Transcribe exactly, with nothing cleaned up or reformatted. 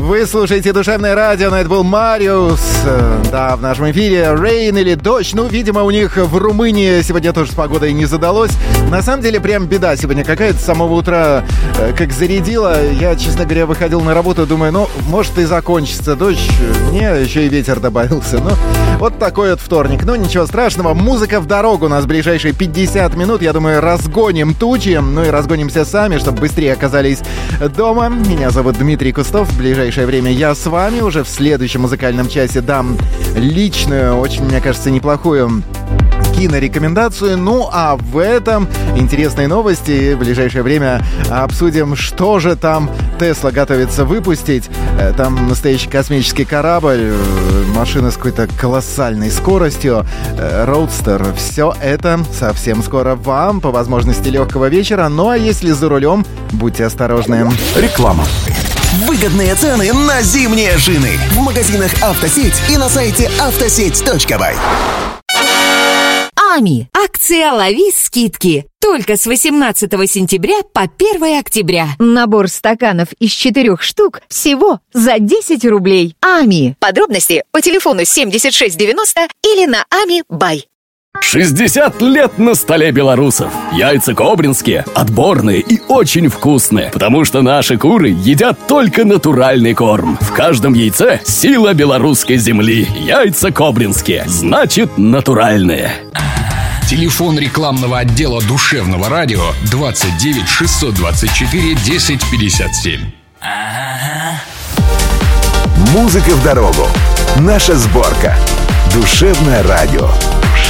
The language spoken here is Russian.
Вы слушаете «Душевное радио», но это был Мариус. Да, в нашем эфире «Рейн» или «Дождь». Ну, видимо, у них в Румынии сегодня тоже с погодой не задалось. На самом деле, прям беда сегодня какая-то. С самого утра как зарядила. Я, честно говоря, выходил на работу, думаю, ну, может и закончится дождь. Мне еще и ветер добавился. Ну, вот такой вот вторник. Но ничего страшного. Музыка в дорогу. У нас в ближайшие пятьдесят минут. Я думаю, разгоним тучи. Ну и разгонимся сами, чтобы быстрее оказались дома. Меня зовут Дмитрий Кустов. В ближайшее время я с вами. Уже в следующем музыкальном часе дам личную, очень, мне кажется, неплохую кинорекомендацию. Ну а в этом интересные новости. В ближайшее время обсудим, что же там Тесла готовится выпустить. Там настоящий космический корабль, машина с какой-то колоссальной скоростью, роудстер. Все это совсем скоро вам, по возможности легкого вечера. Ну а если за рулем, будьте осторожны. Реклама. Выгодные цены на зимние шины в магазинах «Автосеть» и на сайте автосеть точка бай. АМИ. Акция «Лови скидки». Только с восемнадцатого сентября по первое октября. Набор стаканов из четырех штук всего за десять рублей. АМИ. Подробности по телефону семьдесят шесть девяносто или на ами бай. шестьдесят лет на столе белорусов. Яйца кобринские, отборные и очень вкусные, потому что наши куры едят только натуральный корм. В каждом яйце сила белорусской земли. Яйца кобринские, значит натуральные. Телефон рекламного отдела «Душевного радио» двадцать девять шестьсот двадцать четыре десять пятьдесят семь. Музыка в дорогу. Наша сборка. Душевное радио.